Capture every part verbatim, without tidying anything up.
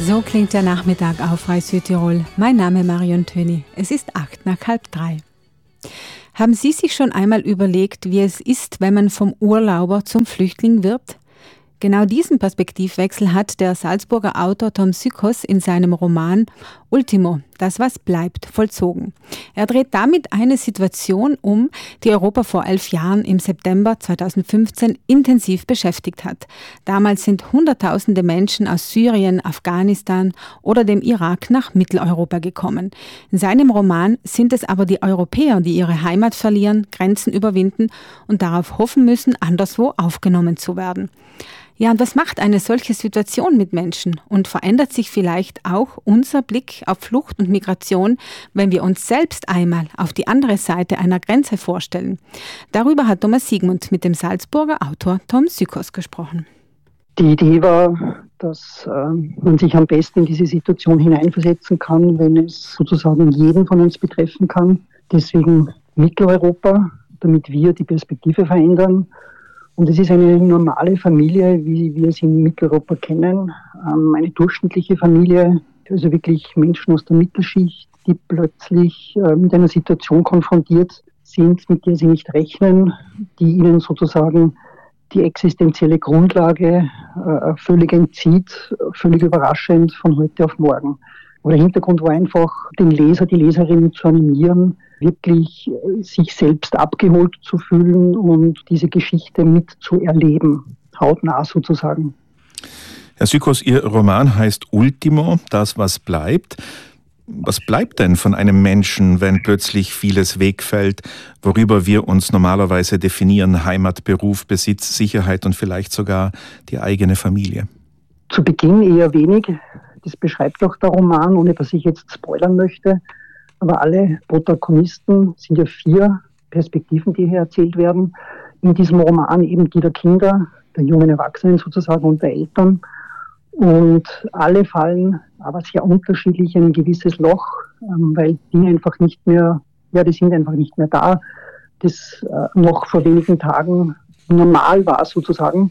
So klingt der Nachmittag auf Rai Südtirol. Mein Name Marion Töni. Es ist acht nach halb drei. Haben Sie sich schon einmal überlegt, wie es ist, wenn man vom Urlauber zum Flüchtling wird? Genau diesen Perspektivwechsel hat der Salzburger Autor Tom Sykos in seinem Roman Ultimo, das was bleibt, vollzogen. Er dreht damit eine Situation um, die Europa vor elf Jahren im September zweitausendfünfzehn intensiv beschäftigt hat. Damals sind Hunderttausende Menschen aus Syrien, Afghanistan oder dem Irak nach Mitteleuropa gekommen. In seinem Roman sind es aber die Europäer, die ihre Heimat verlieren, Grenzen überwinden und darauf hoffen müssen, anderswo aufgenommen zu werden. Ja, und was macht eine solche Situation mit Menschen? Und verändert sich vielleicht auch unser Blick auf Flucht und Migration, wenn wir uns selbst einmal auf die andere Seite einer Grenze vorstellen? Darüber hat Thomas Siegmund mit dem Salzburger Autor Tom Sykos gesprochen. Die Idee war, dass äh, man sich am besten in diese Situation hineinversetzen kann, wenn es sozusagen jeden von uns betreffen kann. Deswegen Mitteleuropa, damit wir die Perspektive verändern. Und es ist eine normale Familie, wie wir sie in Mitteleuropa kennen, eine durchschnittliche Familie, also wirklich Menschen aus der Mittelschicht, die plötzlich mit einer Situation konfrontiert sind, mit der sie nicht rechnen, die ihnen sozusagen die existenzielle Grundlage völlig entzieht, völlig überraschend von heute auf morgen. Aber der Hintergrund war einfach, den Leser, die Leserin zu animieren, wirklich sich selbst abgeholt zu fühlen und diese Geschichte mitzuerleben, hautnah sozusagen. Herr Sykos, Ihr Roman heißt Ultimo, das was bleibt. Was bleibt denn von einem Menschen, wenn plötzlich vieles wegfällt, worüber wir uns normalerweise definieren? Heimat, Beruf, Besitz, Sicherheit und vielleicht sogar die eigene Familie? Zu Beginn eher wenig. Das beschreibt auch der Roman, ohne dass ich jetzt spoilern möchte. Aber alle Protagonisten sind ja vier Perspektiven, die hier erzählt werden. In diesem Roman eben die der Kinder, der jungen Erwachsenen sozusagen und der Eltern. Und alle fallen aber sehr unterschiedlich in ein gewisses Loch, weil die einfach nicht mehr, ja, die sind einfach nicht mehr da. Das noch vor wenigen Tagen normal war sozusagen.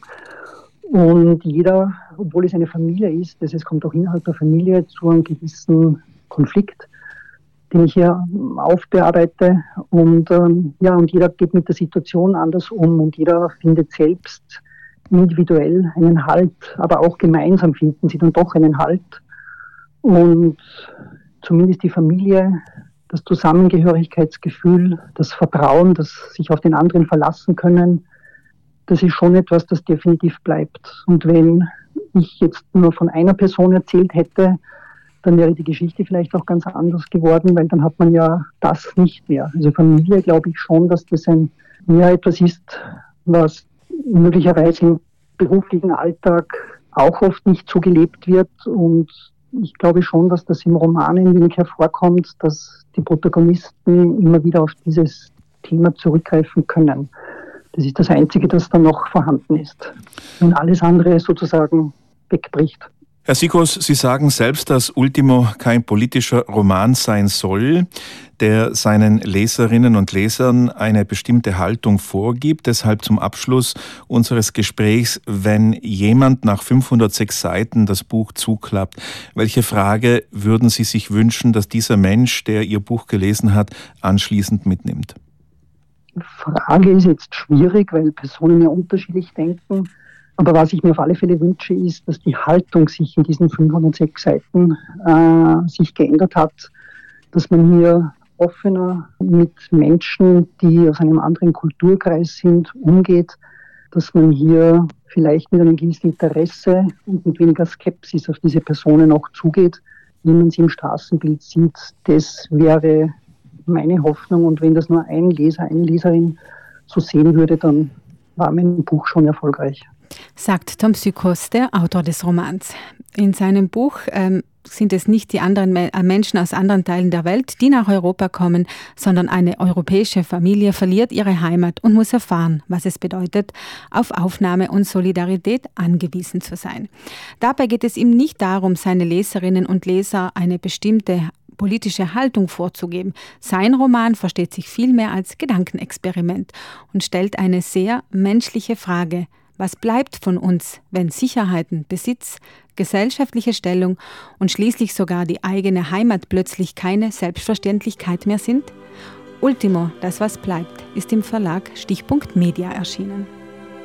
Und jeder, obwohl es eine Familie ist, das es kommt auch innerhalb der Familie zu einem gewissen Konflikt, den ich hier aufbearbeite. Und ähm, ja, und jeder geht mit der Situation anders um und jeder findet selbst individuell einen Halt, aber auch gemeinsam finden sie dann doch einen Halt. Und zumindest die Familie, das Zusammengehörigkeitsgefühl, das Vertrauen, das sich auf den anderen verlassen können, das ist schon etwas, das definitiv bleibt. Und wenn ich jetzt nur von einer Person erzählt hätte, dann wäre die Geschichte vielleicht auch ganz anders geworden, weil dann hat man ja das nicht mehr. Also Familie, glaube ich schon, dass das ein ja, etwas ist, was möglicherweise im beruflichen Alltag auch oft nicht so gelebt wird. Und ich glaube schon, dass das im Roman ein wenig hervorkommt, dass die Protagonisten immer wieder auf dieses Thema zurückgreifen können. Das ist das Einzige, das dann noch vorhanden ist, wenn alles andere sozusagen wegbricht. Herr Sykos, Sie sagen selbst, dass Ultimo kein politischer Roman sein soll, der seinen Leserinnen und Lesern eine bestimmte Haltung vorgibt. Deshalb zum Abschluss unseres Gesprächs, wenn jemand nach fünfhundertsechs Seiten das Buch zuklappt, welche Frage würden Sie sich wünschen, dass dieser Mensch, der Ihr Buch gelesen hat, anschließend mitnimmt? Die Frage ist jetzt schwierig, weil Personen ja unterschiedlich denken. Aber was ich mir auf alle Fälle wünsche, ist, dass die Haltung sich in diesen fünfhundertsechs Seiten äh, sich geändert hat, dass man hier offener mit Menschen, die aus einem anderen Kulturkreis sind, umgeht, dass man hier vielleicht mit einem gewissen Interesse und mit weniger Skepsis auf diese Personen auch zugeht, wie man sie im Straßenbild sieht. Das wäre meine Hoffnung. Und wenn das nur ein Leser, eine Leserin so sehen würde, dann war mein Buch schon erfolgreich. Sagt Tom Sykos, der Autor des Romans. In seinem Buch ähm, sind es nicht die anderen Me- Menschen aus anderen Teilen der Welt, die nach Europa kommen, sondern eine europäische Familie verliert ihre Heimat und muss erfahren, was es bedeutet, auf Aufnahme und Solidarität angewiesen zu sein. Dabei geht es ihm nicht darum, seine Leserinnen und Leser eine bestimmte politische Haltung vorzugeben. Sein Roman versteht sich vielmehr als Gedankenexperiment und stellt eine sehr menschliche Frage: Was bleibt von uns, wenn Sicherheiten, Besitz, gesellschaftliche Stellung und schließlich sogar die eigene Heimat plötzlich keine Selbstverständlichkeit mehr sind? Ultimo, das was bleibt, ist im Verlag Stichpunkt Media erschienen.